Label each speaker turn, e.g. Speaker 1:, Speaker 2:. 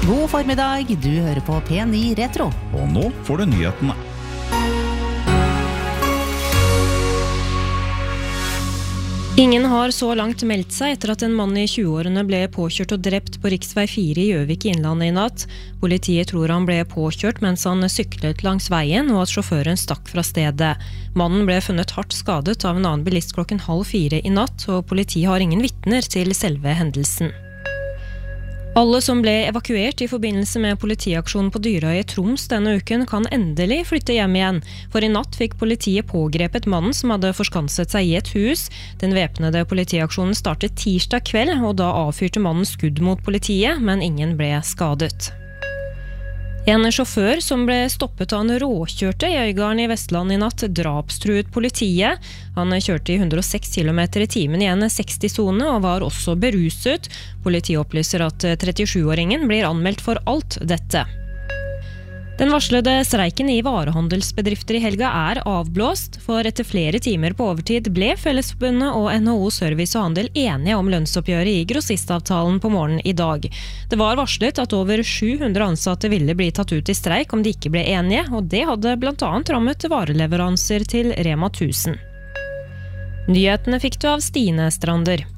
Speaker 1: God formiddag, du hører på P9 Retro.
Speaker 2: Og nå får du nyhetene.
Speaker 3: Ingen har så langt meldt seg etter at en mann i 20-årene ble påkjørt og drept på riksvei 4 i Gjøvik i Innlandet i natt. Politiet tror han ble påkjørt mens han syklet langs veien og at sjåføren stakk fra stedet. Mannen ble funnet hardt skadet av en annen bilist klokken 3:30 i natt, og politiet har ingen vitner til selve hendelsen. Alle som ble evakuert i forbindelse med politiaksjonen på Dyrøy i Troms denne uken kan endelig flytte hjem igjen. For i natt fikk politiet pågrepet mannen som hadde forskanset seg i et hus. Den væpnede politiaksjonen startet tirsdag kveld, og da avfyrte mannen skudd mot politiet, men ingen ble skadet. En sjåfør som ble stoppet av en råkjørte i Øygarden i Vestland i natt drapstruet politiet. Han kjørte i 106 km i timen i en 60-zone og var også beruset. Politiet opplyser at 37-åringen blir anmeldt for alt dette. Den varslede streiken i varehandelsbedrifter i helga er avblåst, for etter flere timer på overtid ble Fellesforbundet og NHO Service og Handel enige om lønnsoppgjøret i grossistavtalen på morgenen i dag. Det var varslet at over 700 ansatte ville bli tatt ut i streik om de ikke ble enige, og det hadde blant annet rammet vareleveranser til Rema 1000. Nyhetene fikk du av Stine Strander.